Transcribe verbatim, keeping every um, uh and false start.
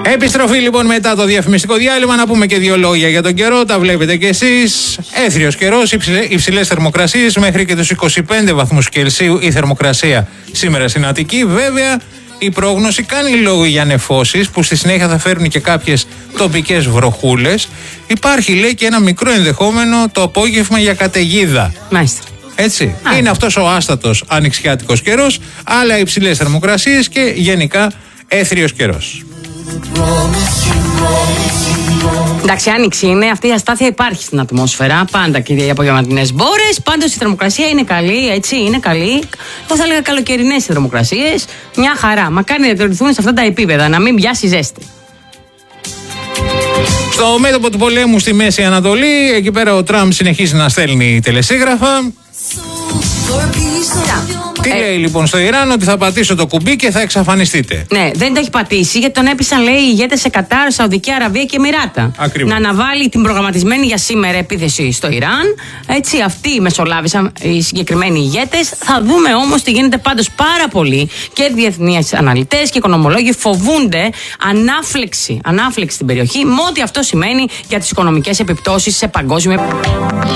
Επιστροφή λοιπόν μετά το διαφημιστικό διάλειμμα, να πούμε και δύο λόγια για τον καιρό. Τα βλέπετε κι εσείς. Έθριος καιρός, υψηλές θερμοκρασίες, μέχρι και τους είκοσι πέντε βαθμούς Κελσίου η θερμοκρασία σήμερα στην Αττική. Βέβαια, η πρόγνωση κάνει λόγο για νεφώσεις που στη συνέχεια θα φέρουν και κάποιες τοπικές βροχούλες. Υπάρχει, λέει, και ένα μικρό ενδεχόμενο το απόγευμα για καταιγίδα. Μάλιστα. Έτσι. Α. Είναι αυτός ο άστατος ανοιξιάτικος καιρός, άλλα υψηλές θερμοκρασίες και γενικά έθριος καιρός. Εντάξει, άνοιξη είναι, αυτή η αστάθεια υπάρχει στην ατμόσφαιρα. Πάντα και οι απογευματινές μπόρες. Πάντως η θερμοκρασία είναι καλή, έτσι, είναι καλή. Εγώ θα έλεγα καλοκαιρινές θερμοκρασίες. Μια χαρά. Μακάρι να διατηρηθούν σε αυτά τα επίπεδα, να μην πιάσει ζέστη. Στο μέτωπο του πολέμου στη Μέση Ανατολή, εκεί πέρα ο Τραμπ συνεχίζει να στέλνει τελεσίγραφα. Τι ε, λέει λοιπόν στο Ιράν? Ότι θα πατήσω το κουμπί και θα εξαφανιστείτε. Ναι, δεν το έχει πατήσει γιατί τον έπεισαν, λέει, οι ηγέτες σε Κατάρ, Σαουδική Αραβία και Εμιράτα. Ακριβώς. Να αναβάλει την προγραμματισμένη για σήμερα επίθεση στο Ιράν. Έτσι, αυτοί μεσολάβησαν οι συγκεκριμένοι ηγέτες. Θα δούμε όμως τι γίνεται. Πάντως πάρα πολλοί και διεθνείς αναλυτές και οικονομολόγοι φοβούνται ανάφλεξη, ανάφλεξη στην περιοχή, με ό,τι αυτό σημαίνει για τις οικονομικές επιπτώσεις σε παγκόσμιο